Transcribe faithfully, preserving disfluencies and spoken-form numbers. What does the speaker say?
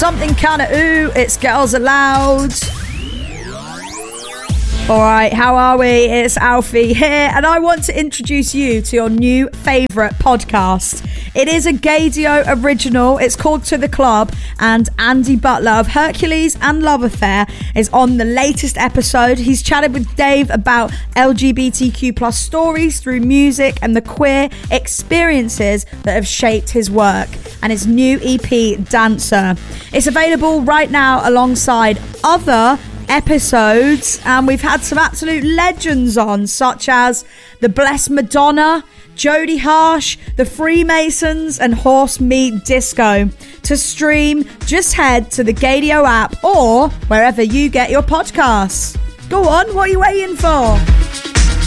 Something Kinda Ooh, it's Girls Aloud. Alright, how are we? It's Alfie here, and I want to introduce you to your new favourite podcast. It is a Gaydio original. It's called To The Club, and Andy Butler of Hercules and Love Affair is on the latest episode. He's chatted with Dave about L G B T Q plus stories through music and the queer experiences that have shaped his work, and his new E P, Dancer. It's available right now alongside other episodes, and we've had some absolute legends on, such as the Blessed Madonna, Jodie Harsh, the Freemasons, and Horse Meat Disco. To stream, just head to the Gaydio app or wherever you get your podcasts. Go on, what are you waiting for?